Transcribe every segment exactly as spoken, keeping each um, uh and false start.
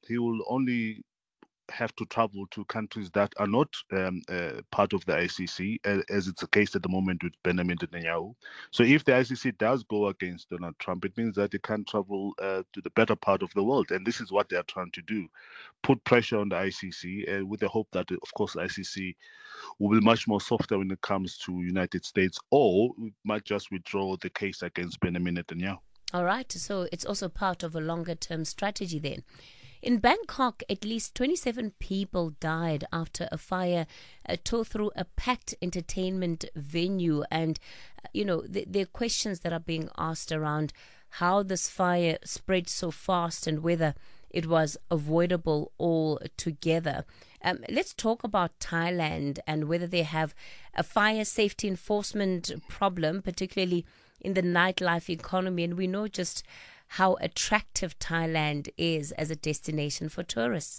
he will only have to travel to countries that are not um, uh, part of the I C C, as, as it's the case at the moment with Benjamin Netanyahu. So if the I C C does go against Donald Trump, it means that they can't travel uh, to the better part of the world. And this is what they are trying to do, put pressure on the I C C uh, with the hope that, of course, the I C C will be much more softer when it comes to United States, or might just withdraw the case against Benjamin Netanyahu. All right, so it's also part of a longer-term strategy then. In Bangkok, at least twenty-seven people died after a fire uh, tore through a packed entertainment venue. And, uh, you know, th- there are questions that are being asked around how this fire spread so fast and whether it was avoidable altogether. Um, let's talk about Thailand and whether they have a fire safety enforcement problem, particularly in the nightlife economy. And we know just how attractive Thailand is as a destination for tourists.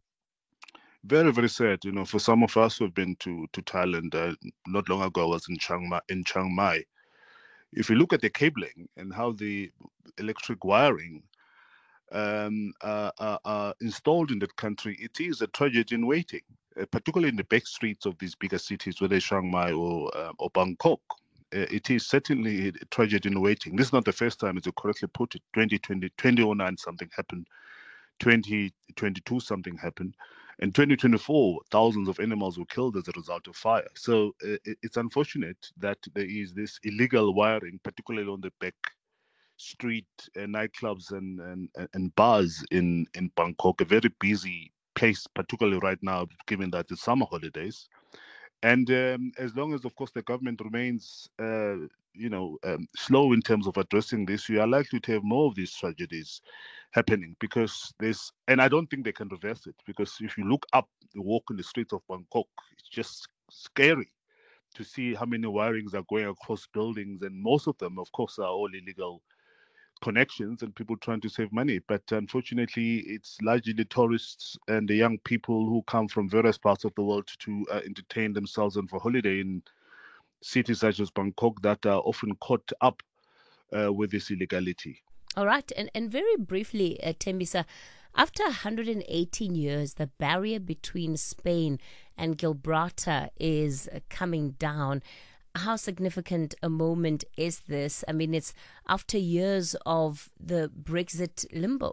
Very, very sad. You know, for some of us who have been to to Thailand, uh, not long ago, I was in Chiang Mai. In Chiang Mai, if you look at the cabling and how the electric wiring um, uh, uh, are installed in that country, it is a tragedy in waiting, uh, particularly in the back streets of these bigger cities, whether it's Chiang Mai or uh, or Bangkok. Uh, it is certainly a tragedy in waiting. This is not the first time, as you correctly put it. twenty twenty, twenty oh nine, something happened. twenty twenty-two, something happened. In twenty twenty-four, thousands of animals were killed as a result of fire. So uh, it's unfortunate that there is this illegal wiring, particularly on the back street uh, nightclubs and, and, and bars in, in Bangkok, a very busy place, particularly right now, given that it's summer holidays. And um, as long as, of course, the government remains, uh, you know, um, slow in terms of addressing this, you are likely to have more of these tragedies happening because there's, and I don't think they can reverse it, because if you look up, you walk in the streets of Bangkok, it's just scary to see how many wirings are going across buildings, and most of them, of course, are all illegal connections and people trying to save money. But unfortunately, it's largely the tourists and the young people who come from various parts of the world to uh, entertain themselves and for holiday in cities such as Bangkok that are often caught up uh, with this illegality. All right. And, and very briefly, uh, Tembisa, after one hundred eighteen years, the barrier between Spain and Gibraltar is uh, coming down. How significant a moment is this? I mean, it's after years of the Brexit limbo.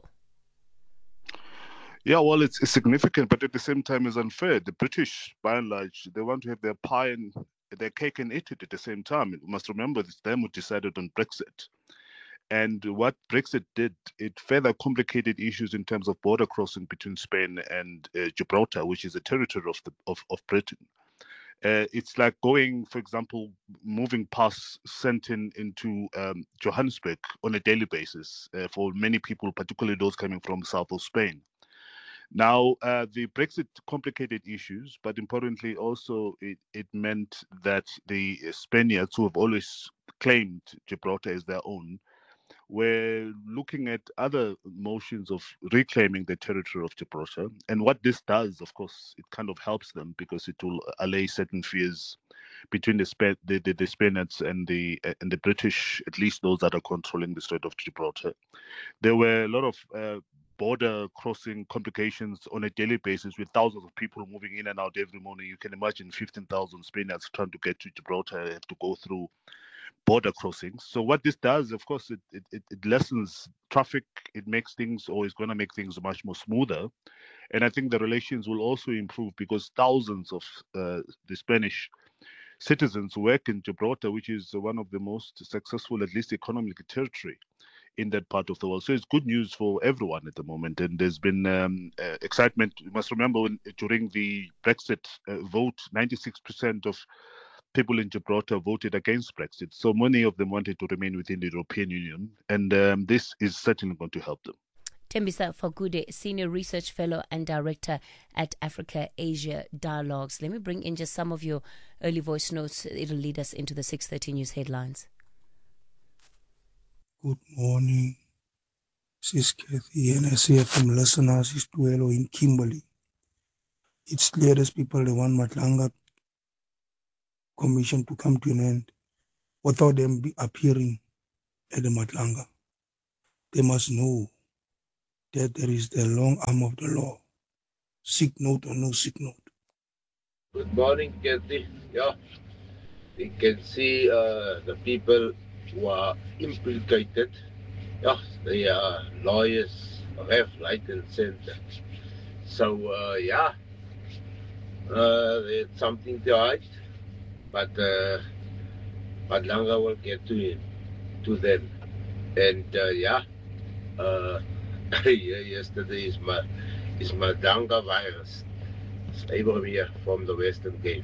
Yeah, well, it's, it's significant, but at the same time, it's unfair. The British, by and large, they want to have their pie and their cake and eat it at the same time. You must remember, it's them who decided on Brexit. And what Brexit did, it further complicated issues in terms of border crossing between Spain and uh, Gibraltar, which is a territory of, the, of, of Britain. Uh, it's like going, for example, moving past Sentin into um, Johannesburg on a daily basis uh, for many people, particularly those coming from south of Spain. Now, uh, the Brexit complicated issues, but importantly also it, it meant that the Spaniards, who have always claimed Gibraltar as their own, we're looking at other motions of reclaiming the territory of Gibraltar. And what this does, of course, it kind of helps them because it will allay certain fears between the, Sp- the, the, the Spaniards and the and the British, at least those that are controlling the Strait of Gibraltar. There were a lot of uh, border crossing complications on a daily basis with thousands of people moving in and out every morning. You can imagine fifteen thousand Spaniards trying to get to Gibraltar, have to go through border crossings. So what this does, of course, it, it, it lessens traffic. It makes things, or is going to make things much more smoother. And I think the relations will also improve because thousands of uh, the Spanish citizens work in Gibraltar, which is one of the most successful, at least economic territory in that part of the world. So it's good news for everyone at the moment. And there's been um, uh, excitement. You must remember when, during the Brexit uh, vote, ninety-six percent of people in Gibraltar voted against Brexit. So many of them wanted to remain within the European Union. And um, this is certainly going to help them. Tembisa Fagude, Senior Research Fellow and Director at Africa-Asia Dialogues. Let me bring in just some of your early voice notes. It'll lead us into the six thirty News headlines. Good morning. Sis Kathy, N S here from listeners, is Tuelo in Kimberley. It's clear as people they want Matlanga Commission to come to an end without them be appearing at the Matlanga. They must know that there is the long arm of the law. Sick note or no sick note. Good morning, Kathy. Yeah, we can see uh, the people who are implicated. Yeah, they are lawyers, left, right, and center. So, uh, yeah, uh, it's something to hide, but uh, Madlanga will get to him, to them. And uh, yeah, uh, yesterday is my is Madlanga virus. It's Abraham here from the Western Cape.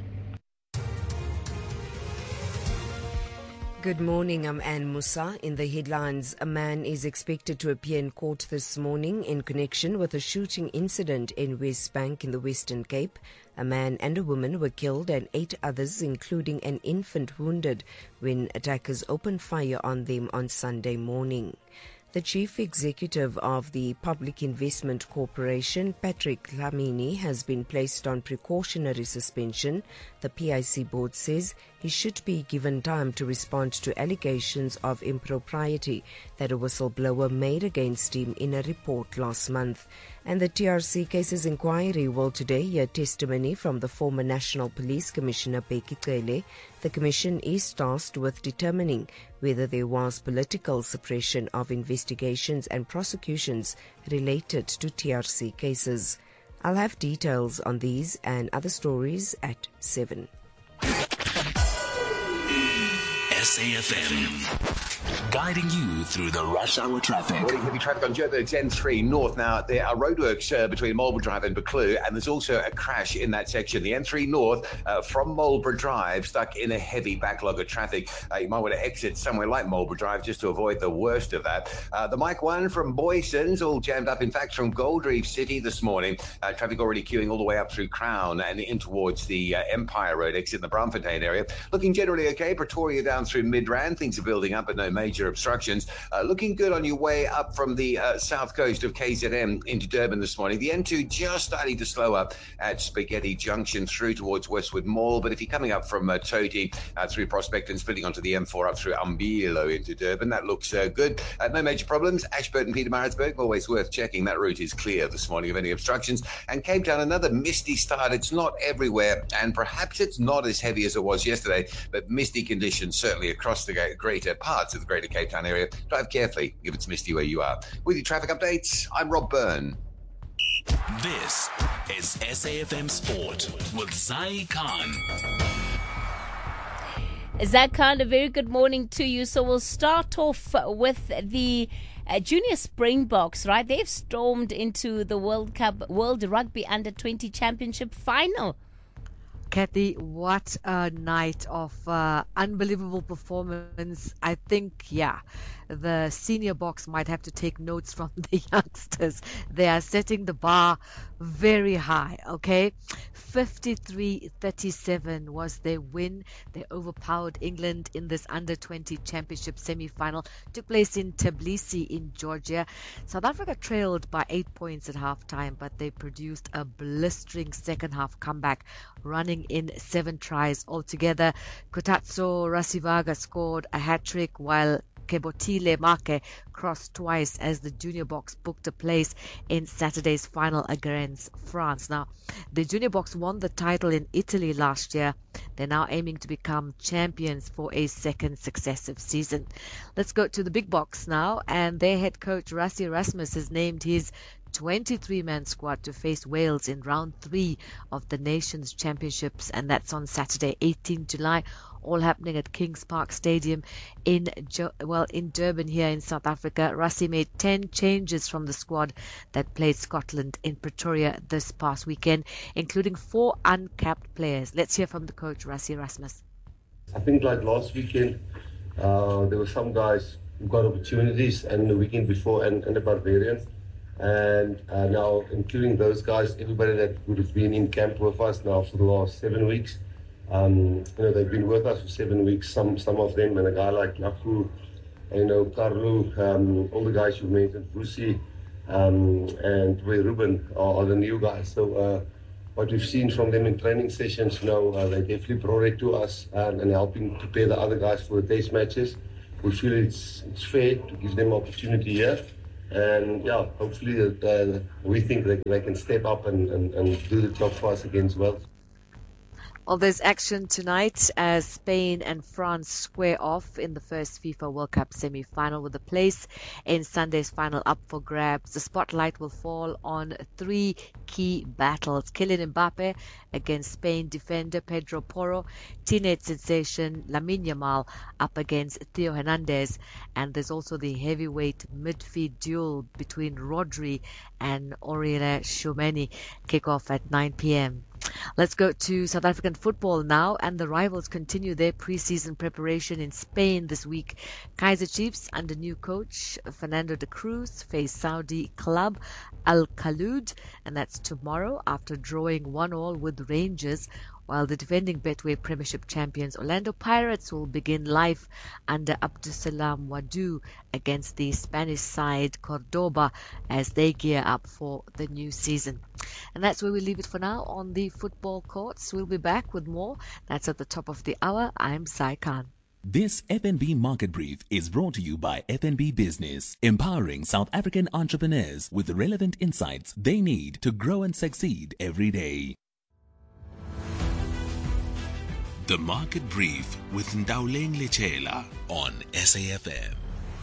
Good morning, I'm Anne Musa. In the headlines, a man is expected to appear in court this morning in connection with a shooting incident in Westbank in the Western Cape. A man and a woman were killed and eight others, including an infant, wounded when attackers opened fire on them on Sunday morning. The chief executive of the Public Investment Corporation, Patrick Dlamini, has been placed on precautionary suspension. The P I C board says he should be given time to respond to allegations of impropriety that a whistleblower made against him in a report last month. And the T R C Cases Inquiry will today hear testimony from the former National Police Commissioner, Bheki Cele. The Commission is tasked with determining whether there was political suppression of investigations and prosecutions related to T R C cases. I'll have details on these and other stories at seven. S A F M, guiding you through the rush hour traffic. Morning, heavy traffic on Joburg's N three North. Now, there are roadworks uh, between Marlborough Drive and Buccleuch, and there's also a crash in that section. The N three North uh, from Marlborough Drive stuck in a heavy backlog of traffic. Uh, you might want to exit somewhere like Marlborough Drive just to avoid the worst of that. Uh, the Mike one from Boyson's all jammed up, in fact, from Gold Reef City this morning. Uh, traffic already queuing all the way up through Crown and in towards the uh, Empire Road exit in the Braamfontein area. Looking generally okay. Pretoria down through Midrand. Things are building up, but no major obstructions. Uh, looking good on your way up from the uh, south coast of K Z M into Durban this morning. The N two just starting to slow up at Spaghetti Junction through towards Westwood Mall. But if you're coming up from uh, Toti uh, through Prospect and splitting onto the M four up through Umbilo into Durban, that looks uh, good. Uh, no major problems. Ashburton, Pietermaritzburg, always worth checking. That route is clear this morning of any obstructions. And Cape Town, another misty start. It's not everywhere, and perhaps it's not as heavy as it was yesterday, but misty conditions certainly across the greater parts of the greater Cape Town area. Drive carefully if it's misty where you are. With your traffic updates, I'm Rob Byrne. This is S A F M Sport with Zai Khan. Zai Khan, a very good morning to you. So we'll start off with the uh, Junior Springboks, right? They've stormed into the World Cup, World Rugby Under twenty Championship final. Kathy, what a night of uh, unbelievable performance. I think, yeah, the senior box might have to take notes from the youngsters. They are setting the bar very high, okay? fifty-three thirty-seven was their win. They overpowered England in this under twenty championship semi-final. Took place in Tbilisi in Georgia. South Africa trailed by eight points at halftime, but they produced a blistering second half comeback, running in seven tries altogether. Kotatso Rasivaga scored a hat-trick, while Kebotile Make crossed twice as the Junior Boks booked a place in Saturday's final against France. Now, the Junior Boks won the title in Italy last year. They're now aiming to become champions for a second successive season. Let's go to the big box now, and their head coach Rassie Erasmus has named his twenty-three man squad to face Wales in round three of the Nations Championships, and that's on Saturday, eighteenth July, all happening at Kings Park Stadium in well in Durban here in South Africa. Rassie made ten changes from the squad that played Scotland in Pretoria this past weekend, including four uncapped players. Let's hear from the coach, Rassie Erasmus. I think like last weekend, uh, there were some guys who got opportunities, and the weekend before, and, and the Barbarians. And uh, now, including those guys, everybody that would have been in camp with us now for the last seven weeks, um, you know, they've been with us for seven weeks, some some of them, and a guy like Naku, you know, Carlo, um, all the guys you mentioned, Brucey, um, and Ray Ruben are, are the new guys. So uh, what we've seen from them in training sessions, you know, uh, they definitely brought it to us and, and helping prepare the other guys for the test matches. We feel it's it's fair to give them opportunity here. And yeah, hopefully uh, we think that they can step up and, and, and do the job for us against Wales. Well, there's action tonight as Spain and France square off in the first FIFA World Cup semi-final, with a place in Sunday's final up for grabs. The spotlight will fall on three key battles: Kylian Mbappe against Spain defender Pedro Porro, teenage sensation Lamine Yamal up against Theo Hernandez, and there's also the heavyweight midfield duel between Rodri and Aurelien Tchouameni. Kick off at nine p.m. Let's go to South African football now, and the rivals continue their pre-season preparation in Spain this week. Kaizer Chiefs under new coach Fernando de Cruz face Saudi club Al Khaloud, and that's tomorrow after drawing one all with Rangers, while the defending Betway Premiership champions Orlando Pirates will begin life under Abdusalam Wadu against the Spanish side Cordoba as they gear up for the new season. And that's where we leave it for now on the football courts. We'll be back with more. That's at the top of the hour. I'm Sai Khan. This F N B Market Brief is brought to you by F N B Business, empowering South African entrepreneurs with the relevant insights they need to grow and succeed every day. The Market Brief with Ndauleng Lechela on S A F M.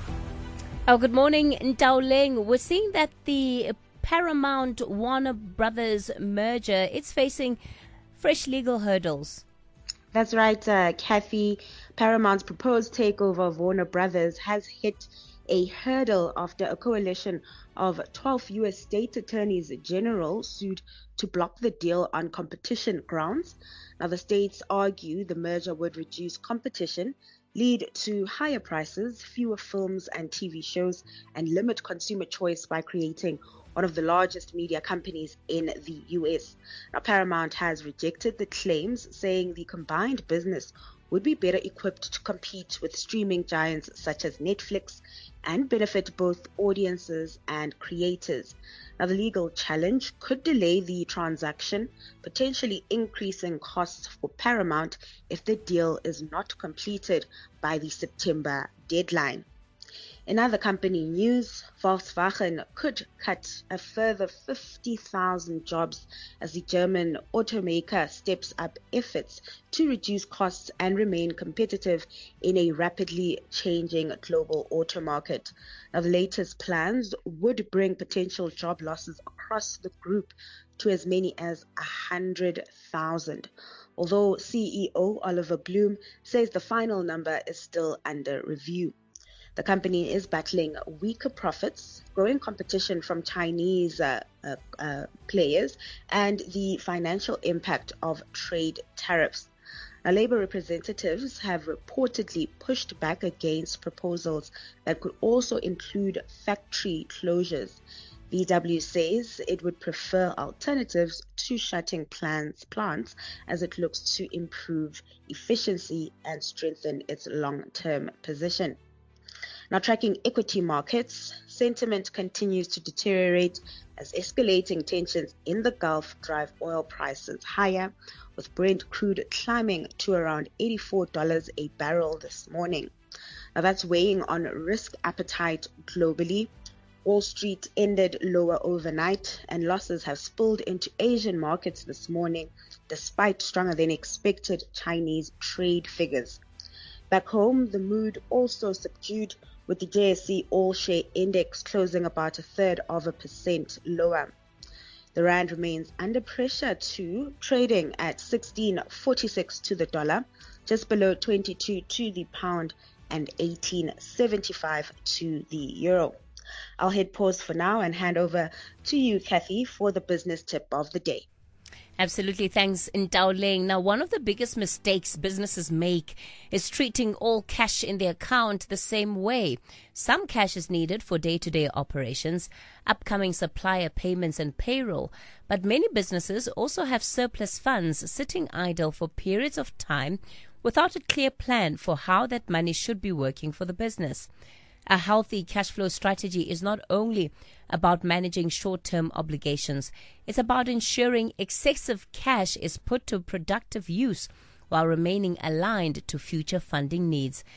Oh, good morning, Ndauleng. We're seeing that the Paramount Warner Brothers merger, it's facing fresh legal hurdles. That's right, uh, Kathy. Paramount's proposed takeover of Warner Brothers has hit a hurdle after a coalition of twelve U S state attorneys general sued to block the deal on competition grounds. Now, the states argue the merger would reduce competition, lead to higher prices, fewer films and T V shows, and limit consumer choice by creating one of the largest media companies in the U S. Now, Paramount has rejected the claims, saying the combined business would be better equipped to compete with streaming giants such as Netflix and benefit both audiences and creators. Now, the legal challenge could delay the transaction, potentially increasing costs for Paramount if the deal is not completed by the September deadline. In other company news, Volkswagen could cut a further fifty thousand jobs as the German automaker steps up efforts to reduce costs and remain competitive in a rapidly changing global auto market. Now, the latest plans would bring potential job losses across the group to as many as one hundred thousand. Although C E O Oliver Bloom says the final number is still under review. The company is battling weaker profits, growing competition from Chinese uh, uh, uh, players, and the financial impact of trade tariffs. Now, labor representatives have reportedly pushed back against proposals that could also include factory closures. V W says it would prefer alternatives to shutting plants, plants as it looks to improve efficiency and strengthen its long-term position. Now, tracking equity markets, sentiment continues to deteriorate as escalating tensions in the Gulf drive oil prices higher, with Brent crude climbing to around eighty-four dollars a barrel this morning. Now, that's weighing on risk appetite globally. Wall Street ended lower overnight, and losses have spilled into Asian markets this morning, despite stronger than expected Chinese trade figures. Back home, the mood also subdued, with the J S E All-Share Index closing about a third of a percent lower. The rand remains under pressure too, trading at sixteen forty-six to the dollar, just below twenty-two to the pound, and eighteen seventy-five to the euro. I'll hit pause for now and hand over to you, Kathy, for the business tip of the day. Absolutely. Thanks, Ndauleng. Now, one of the biggest mistakes businesses make is treating all cash in their account the same way. Some cash is needed for day-to-day operations, upcoming supplier payments and payroll. But many businesses also have surplus funds sitting idle for periods of time without a clear plan for how that money should be working for the business. A healthy cash flow strategy is not only about managing short-term obligations, it's about ensuring excessive cash is put to productive use while remaining aligned to future funding needs.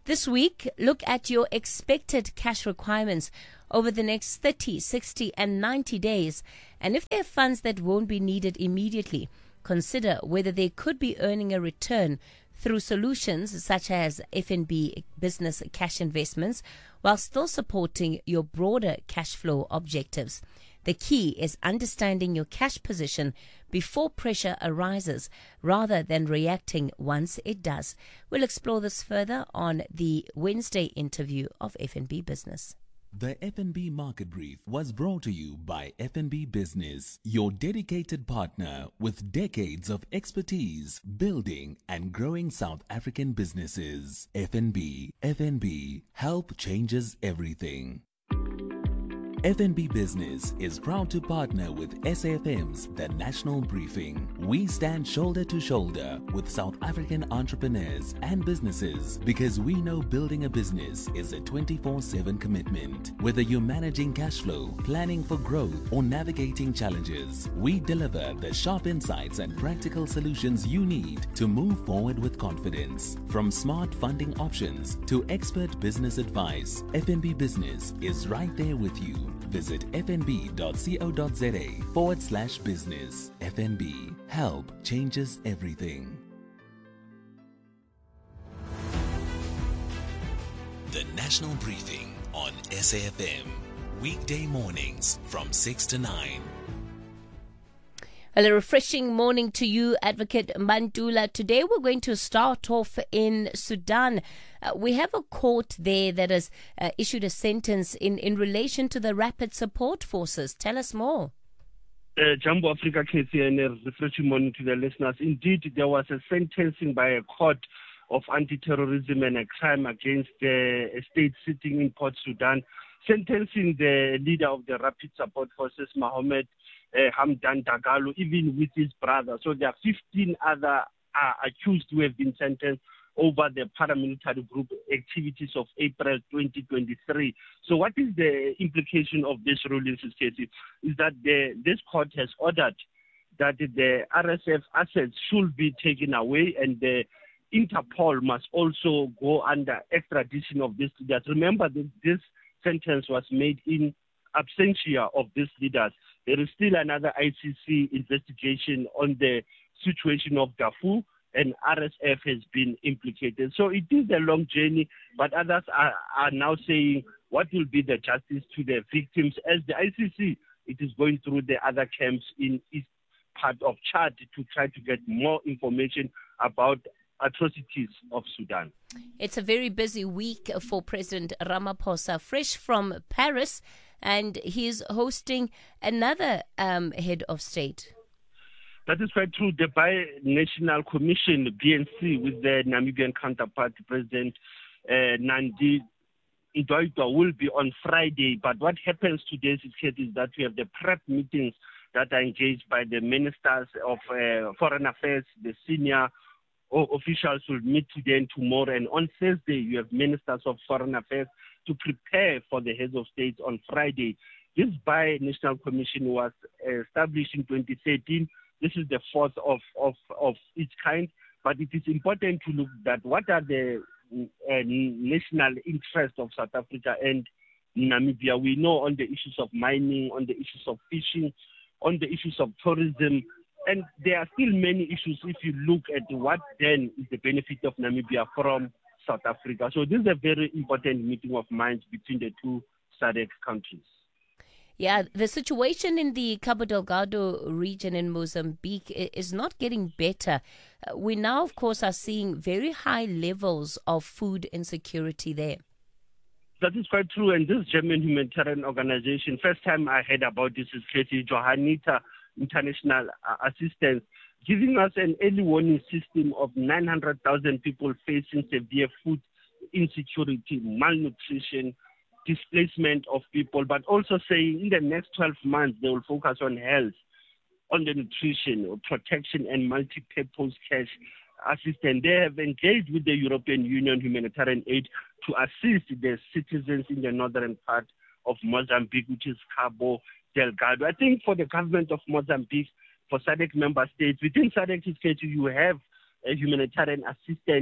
This week, look at your expected cash requirements over the next thirty, sixty, and ninety days. And if there are funds that won't be needed immediately, consider whether they could be earning a return through solutions such as F N B business cash investments, while still supporting your broader cash flow objectives. The key is understanding your cash position before pressure arises rather than reacting once it does. We'll explore this further on the Wednesday interview of F N B Business. The F N B Market Brief was brought to you by F N B Business, your dedicated partner with decades of expertise building and growing South African businesses. F N B, F N B, help changes everything. F N B Business is proud to partner with S A F M's The National Briefing. We stand shoulder to shoulder with South African entrepreneurs and businesses because we know building a business is a twenty-four seven commitment. Whether you're managing cash flow, planning for growth, or navigating challenges, we deliver the sharp insights and practical solutions you need to move forward with confidence. From smart funding options to expert business advice, F N B Business is right there with you. Visit fnb.co.za forward slash business. F N B. Help changes everything. The National Briefing on S A F M. Weekday mornings from six to nine. Well, a refreshing morning to you, Advocate Mandula. Today we're going to start off in Sudan. Uh, we have a court there that has uh, issued a sentence in, in relation to the Rapid Support Forces. Tell us more. Uh, Jumbo Africa Casey, and a refreshing morning to the listeners. Indeed, there was a sentencing by a court of anti-terrorism and a crime against uh, a state sitting in Port Sudan, sentencing the leader of the Rapid Support Forces, Mohammed Uh, Hamdan Dagalo, even with his brother. So there are fifteen other uh, accused who have been sentenced over the paramilitary group activities of April twenty twenty-three. So what is the implication of this ruling, Casey? Is that the, this court has ordered that the R S F assets should be taken away, and the Interpol must also go under extradition of these leaders. Remember that this sentence was made in absentia of these leaders. There is still another I C C investigation on the situation of Darfur, and R S F has been implicated. So it is a long journey, but others are, are now saying what will be the justice to the victims, as the I C C, it is going through the other camps in east part of Chad to try to get more information about atrocities of Sudan. It's a very busy week for President Ramaphosa, fresh from Paris, and he's hosting another um, head of state. That is quite true. The Bi-National Commission, B N C, with the Namibian counterpart, President uh, Nandi Ndaitwah, will be on Friday. But what happens today is that we have the prep meetings that are engaged by the ministers of uh, foreign affairs, the senior officials will meet today and tomorrow, and on Thursday you have ministers of foreign affairs to prepare for the heads of state on Friday. This Bi-National Commission was established in twenty thirteen. This is the fourth of, of, of its kind, but it is important to look at what are the uh, national interests of South Africa and Namibia. We know on the issues of mining, on the issues of fishing, on the issues of tourism, and there are still many issues if you look at what then is the benefit of Namibia from South Africa. So this is a very important meeting of minds between the two S A D C countries. Yeah, the situation in the Cabo Delgado region in Mozambique is not getting better. We now, of course, are seeing very high levels of food insecurity there. That is quite true. And this German humanitarian organization, first time I heard about this is Katie Johannita International Assistance, giving us an early warning system of nine hundred thousand people facing severe food insecurity, malnutrition, displacement of people, but also saying in the next twelve months they will focus on health, on the nutrition, or protection, and multi-purpose cash assistance. They have engaged with the European Union humanitarian aid to assist the citizens in the northern part of Mozambique, which is Cabo Delgado. I think for the government of Mozambique, for S A D C member states, within S A D C, you have a humanitarian assistant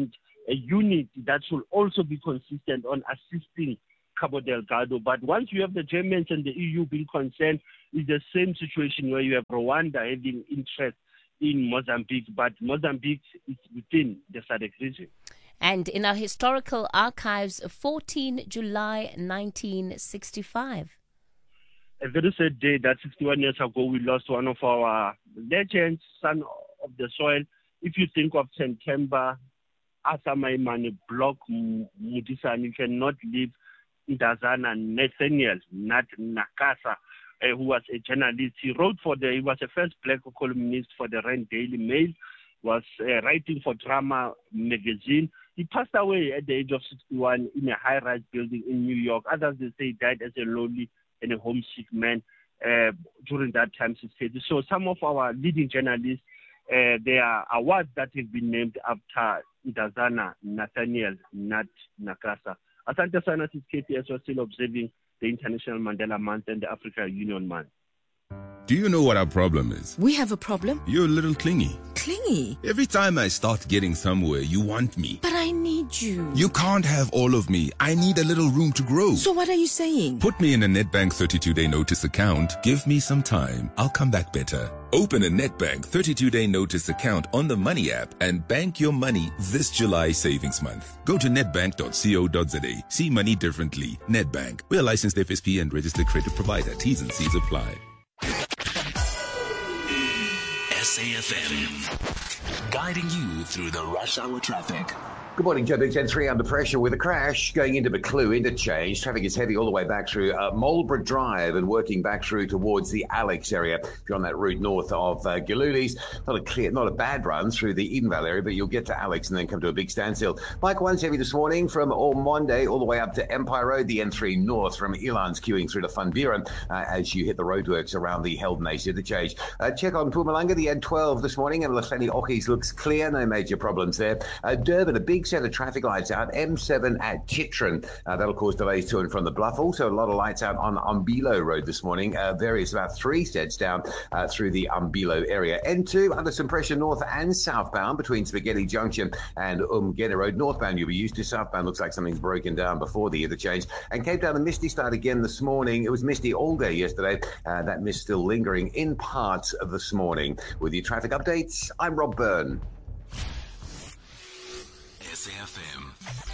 a unit that should also be consistent on assisting Cabo Delgado. But once you have the Germans and the E U being concerned, it's the same situation where you have Rwanda having interest in Mozambique, but Mozambique is within the S A D C region. And in our historical archives, fourteenth of July nineteen sixty-five. A very sad day that sixty-one years ago we lost one of our legends, son of the soil. If you think of September, Asamaimane, Block, Mudisani, you cannot leave Ndazana Nathaniel, not Nakasa, uh, who was a journalist. He wrote for the, he was the first black columnist for the Rand Daily Mail, was uh, writing for Drama magazine. He passed away at the age of sixty-one in a high-rise building in New York. Others, they say, he died as a lonely and a homesick man uh, during that time. So some of our leading journalists, uh, there are awards that have been named after Ndazana Nathaniel Nat Nakasa. Asante sana, K T S was still observing the International Mandela Month and the Africa Union Month. Do you know what our problem is? We have a problem? You're a little clingy. Clingy? Every time I start getting somewhere, you want me. But I need you. You can't have all of me. I need a little room to grow. So what are you saying? Put me in a Nedbank thirty-two day notice account. Give me some time. I'll come back better. Open a Nedbank thirty-two day notice account on the Money app and bank your money this July savings month. Go to nedbank dot co dot za. See money differently. Nedbank. We're a licensed F S P and registered credit provider. T's and C's apply. S A F M, guiding you through the rush hour traffic. Good morning, Joe. Big Ten three under pressure with a crash going into Buccleuch interchange. Traffic is heavy all the way back through uh, Marlborough Drive and working back through towards the Alex area. If you're on that route north of uh, Galulis, not a clear, not a bad run through the Edenvale area, but you'll get to Alex and then come to a big standstill. Mike one's heavy this morning from Ormonde all the way up to Empire Road. The N three north from Elan's queuing through to Van Buren uh, as you hit the roadworks around the Helden Ace interchange. Uh, check on Mpumalanga, the N twelve this morning, and Lefeni Ochis looks clear. No major problems there. Uh, Durban, a big set of traffic lights out. M seven at Chitron. Uh, that'll cause delays to and from the Bluff. Also, a lot of lights out on Umbilo Road this morning. Uh, various, about three sets down uh, through the Umbilo area. N two under some pressure north and southbound between Spaghetti Junction and Umgeni Road. Northbound you'll be used to. Southbound looks like something's broken down before the interchange. And Cape Town, the misty start again this morning. It was misty all day yesterday. Uh, that mist still lingering in parts of this morning. With your traffic updates, I'm Rob Byrne. S A F M.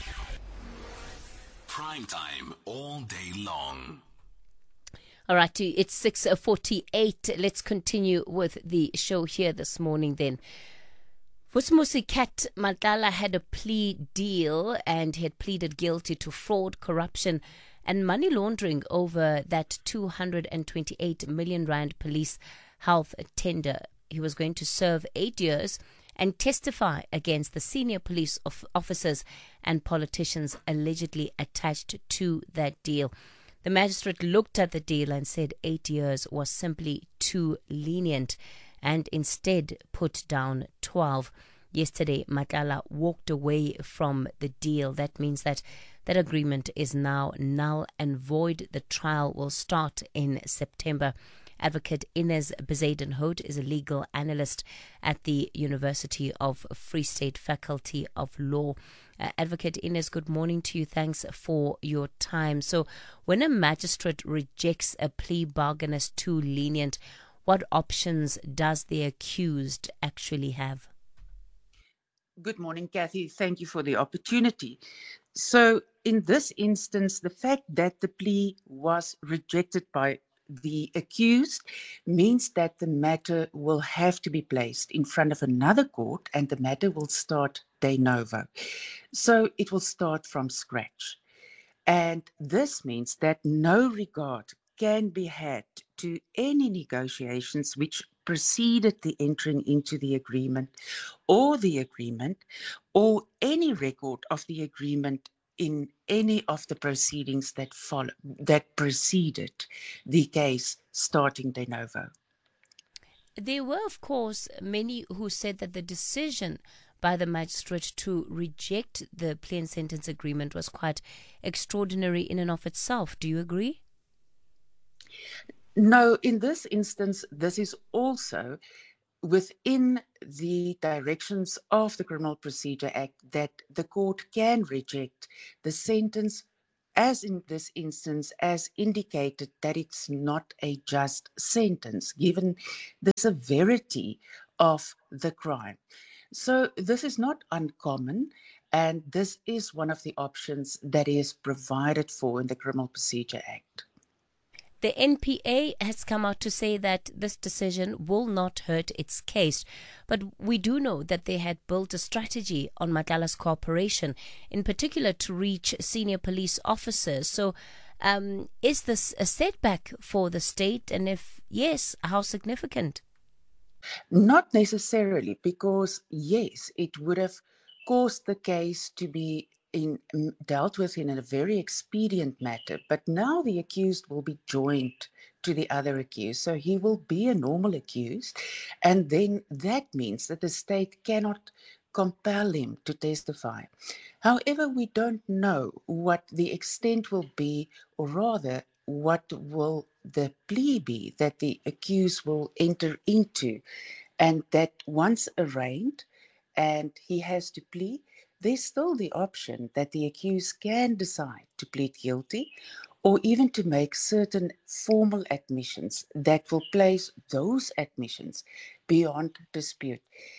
Prime time all day long. All right, it's six forty-eight. Let's continue with the show here this morning then. Vusimusi Kat Madlala had a plea deal and he had pleaded guilty to fraud, corruption and money laundering over that two hundred twenty-eight million rand police health tender. He was going to serve eight years and testify against the senior police of officers and politicians allegedly attached to that deal. The magistrate looked at the deal and said eight years was simply too lenient and instead put down twelve. Yesterday, Matala walked away from the deal. That means that that agreement is now null and void. The trial will start in September. Advocate Ines Bezuidenhout is a legal analyst at the University of Free State Faculty of Law. Uh, Advocate Ines, good morning to you. Thanks for your time. So when a magistrate rejects a plea bargain as too lenient, what options does the accused actually have? Good morning, Kathy. Thank you for the opportunity. So in this instance, the fact that the plea was rejected by the accused means that the matter will have to be placed in front of another court and the matter will start de novo. So it will start from scratch. And this means that no regard can be had to any negotiations which preceded the entering into the agreement or the agreement or any record of the agreement in any of the proceedings that follow, that preceded the case starting de novo. There were, of course, many who said that the decision by the magistrate to reject the plea and sentence agreement was quite extraordinary in and of itself. Do you agree? No, in this instance, this is also within the directions of the Criminal Procedure Act that the court can reject the sentence, as in this instance, as indicated that it's not a just sentence, given the severity of the crime. So this is not uncommon, and this is one of the options that is provided for in the Criminal Procedure Act. The N P A has come out to say that this decision will not hurt its case. But we do know that they had built a strategy on Matlala's cooperation, in particular to reach senior police officers. So um, is this a setback for the state? And if yes, how significant? Not necessarily, because yes, it would have caused the case to be in, dealt with in a very expedient matter, but now the accused will be joined to the other accused, so he will be a normal accused, and then that means that the state cannot compel him to testify. However, we don't know what the extent will be, or rather, what will the plea be that the accused will enter into, and that once arraigned and he has to plead, there's still the option that the accused can decide to plead guilty or even to make certain formal admissions that will place those admissions beyond dispute.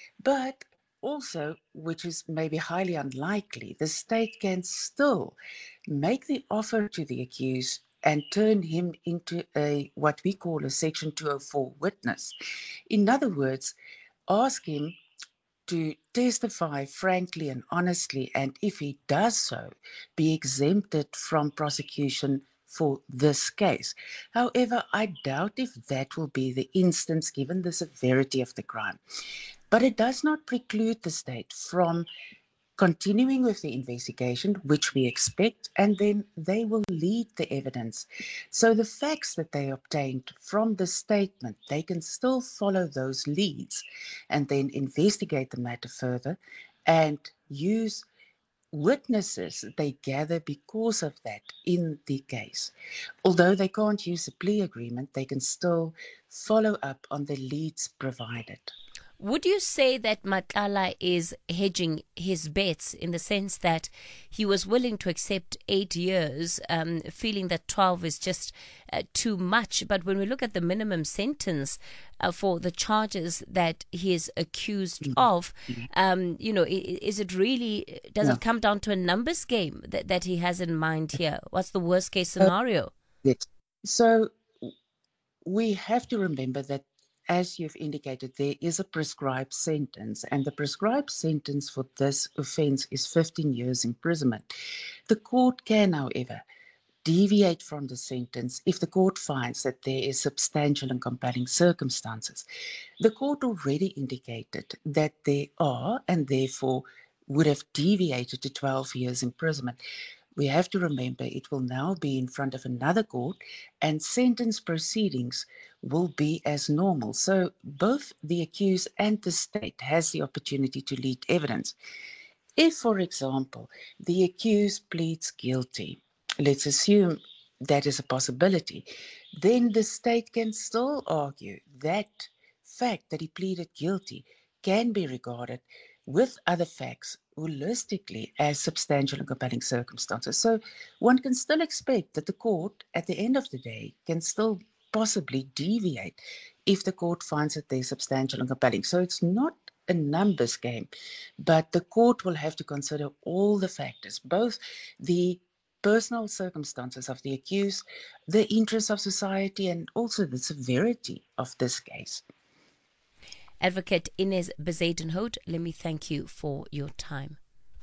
But also, which is maybe highly unlikely, the state can still make the offer to the accused and turn him into a what we call a Section two oh four witness. In other words, ask him to testify frankly and honestly, and if he does so, be exempted from prosecution for this case. However, I doubt if that will be the instance given the severity of the crime. But it does not preclude the state from continuing with the investigation, which we expect, and then they will lead the evidence. So the facts that they obtained from the statement, they can still follow those leads and then investigate the matter further and use witnesses they gather because of that in the case. Although they can't use a plea agreement, they can still follow up on the leads provided. Would you say that Matlala is hedging his bets in the sense that he was willing to accept eight years, um, feeling that twelve is just uh, too much? But when we look at the minimum sentence uh, for the charges that he is accused mm-hmm. of, um, you know, is it really, does yeah. it come down to a numbers game that, that he has in mind here? What's the worst case scenario? Uh, yes. So we have to remember that, as you've indicated, there is a prescribed sentence, and the prescribed sentence for this offence is fifteen years imprisonment. The court can, however, deviate from the sentence if the court finds that there is substantial and compelling circumstances. The court already indicated that there are, and therefore would have deviated to twelve years imprisonment. We have to remember it will now be in front of another court, and sentence proceedings will be as normal. So both the accused and the state has the opportunity to lead evidence. If, for example, the accused pleads guilty, let's assume that is a possibility, then the state can still argue that fact that he pleaded guilty can be regarded with other facts holistically as substantial and compelling circumstances. So one can still expect that the court, at the end of the day, can still possibly deviate if the court finds that they're substantial and compelling. So it's not a numbers game, but the court will have to consider all the factors, both the personal circumstances of the accused, the interests of society, and also the severity of this case. Advocate Inez Bezuidenhout, let me thank you for your time.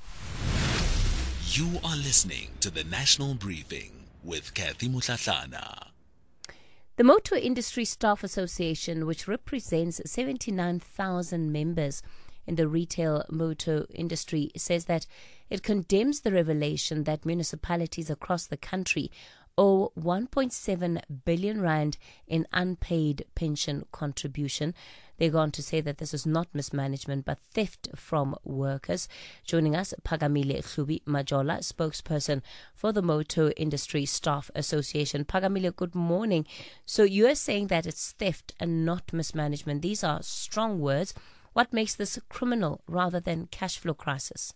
You are listening to the National Briefing with Kathy Mutlatlana. The Motor Industry Staff Association, which represents seventy-nine thousand members in the retail motor industry, says that it condemns the revelation that municipalities across the country owe one point seven billion rand in unpaid pension contribution. They go on to say that this is not mismanagement but theft from workers. Joining us, Phakamile Hlubi Majola, spokesperson for the Motor Industry Staff Association. Phakamile, good morning. So you are saying that it's theft and not mismanagement. These are strong words. What makes this a criminal rather than cash flow crisis?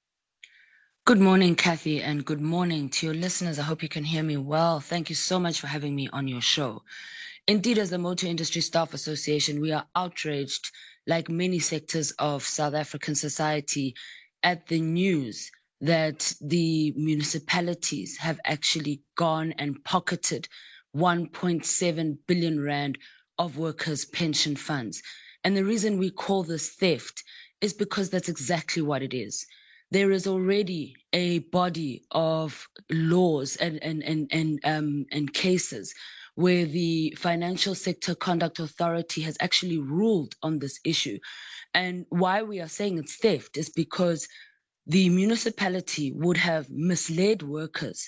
Good morning, Kathy, and good morning to your listeners. I hope you can hear me well. Thank you so much for having me on your show. Indeed, as the Motor Industry Staff Association, we are outraged, like many sectors of South African society, at the news that the municipalities have actually gone and pocketed one point seven billion rand of workers' pension funds. And the reason we call this theft is because that's exactly what it is. There is already a body of laws and and and and um and cases where the Financial Sector Conduct Authority has actually ruled on this issue. And why we are saying it's theft is because the municipality would have misled workers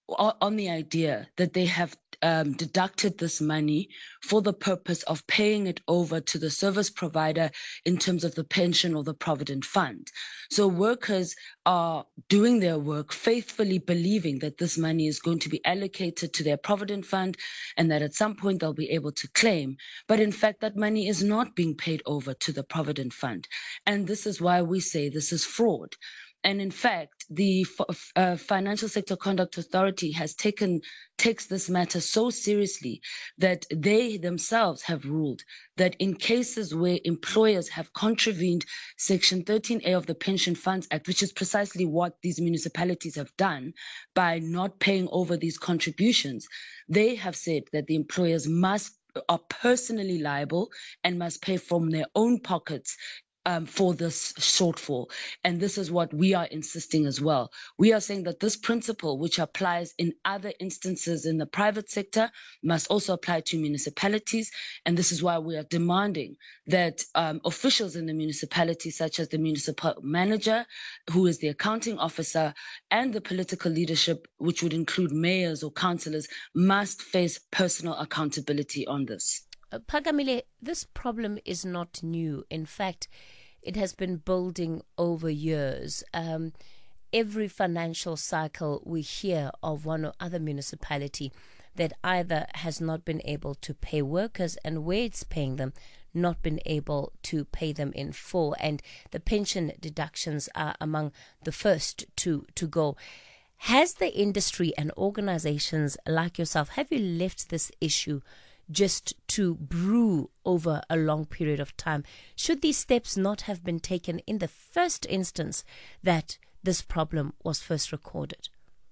on the idea that they have um, deducted this money for the purpose of paying it over to the service provider in terms of the pension or the provident fund. So workers are doing their work faithfully believing that this money is going to be allocated to their provident fund and that at some point they'll be able to claim. But in fact, that money is not being paid over to the provident fund. And this is why we say this is fraud. And in fact, the uh, Financial Sector Conduct Authority has taken takes this matter so seriously that they themselves have ruled that in cases where employers have contravened Section thirteen A of the Pension Funds Act, which is precisely what these municipalities have done by not paying over these contributions, they have said that the employers must are personally liable and must pay from their own pockets Um, for this shortfall. And this is what we are insisting as well. We are saying that this principle, which applies in other instances in the private sector, must also apply to municipalities. And this is why we are demanding that um, officials in the municipality, such as the municipal manager, who is the accounting officer, and the political leadership, which would include mayors or councillors, must face personal accountability on this. Phakamile, this problem is not new. In fact, it has been building over years. Um, every financial cycle we hear of one or other municipality that either has not been able to pay workers and where it's paying them, not been able to pay them in full. And the pension deductions are among the first to, to go. Has the industry and organizations like yourself, have you left this issue just to brew over a long period of time? Should these steps not have been taken in the first instance that this problem was first recorded?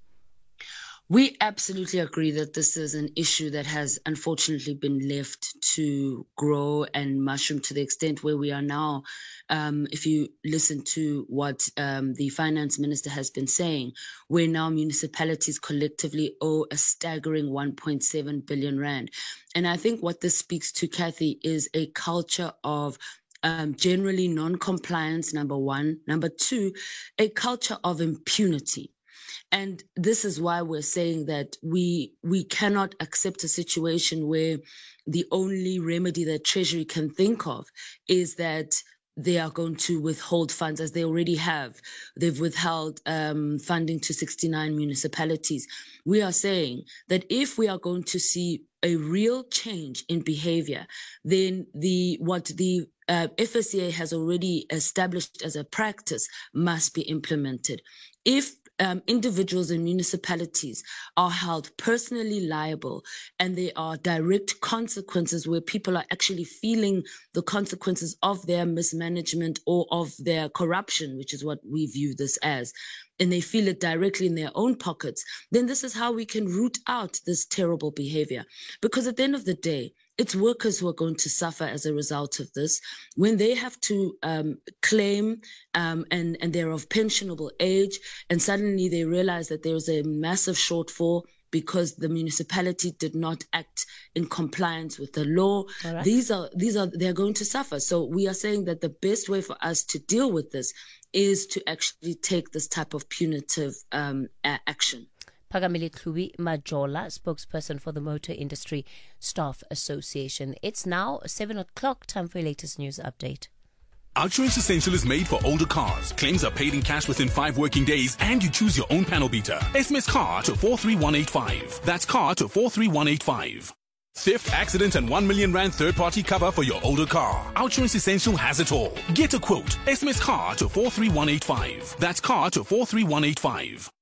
We absolutely agree that this is an issue that has unfortunately been left to grow and mushroom to the extent where we are now. Um, if you listen to what um, the finance minister has been saying, where now municipalities collectively owe a staggering one point seven billion rand. And I think what this speaks to, Kathy, is a culture of Um, generally non-compliance, number one. Number two, a culture of impunity. And this is why we're saying that we we cannot accept a situation where the only remedy that Treasury can think of is that they are going to withhold funds, as they already have. They've withheld um, funding to sixty-nine municipalities. We are saying that if we are going to see a real change in behavior, then the what the uh, F S C A has already established as a practice must be implemented. If Um, individuals and municipalities are held personally liable and there are direct consequences where people are actually feeling the consequences of their mismanagement or of their corruption, which is what we view this as, and they feel it directly in their own pockets, then this is how we can root out this terrible behavior. Because at the end of the day, it's workers who are going to suffer as a result of this. When they have to um, claim um, and, and they're of pensionable age, and suddenly they realize that there is a massive shortfall because the municipality did not act in compliance with the law, right. these are these are they're going to suffer. So we are saying that the best way for us to deal with this is to actually take this type of punitive um, action. Phakamile Tlubi Majola, spokesperson for the Motor Industry Staff Association. It's now seven o'clock, time for your latest news update. Outsurance Essential is made for older cars. Claims are paid in cash within five working days, and you choose your own panel beater. S M S CAR to four three one eight five. That's CAR to four three one eight five. Theft, accident, and one million rand third-party cover for your older car. Outsurance Essential has it all. Get a quote. S M S CAR to four three one eight five. That's CAR to four three one eight five.